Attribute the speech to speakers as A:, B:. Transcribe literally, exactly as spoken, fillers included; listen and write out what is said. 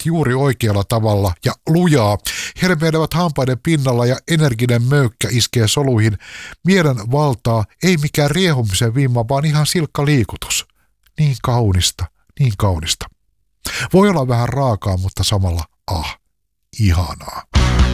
A: juuri oikealla tavalla ja lujaa. Hermeilevät hampaiden pinnalla ja energinen möykkä iskee soluihin. Mielen valtaa ei mikään riehumisen vimma, vaan ihan silkka liikutus. Niin kaunista, niin kaunista. Voi olla vähän raakaa, mutta samalla ah, ihanaa.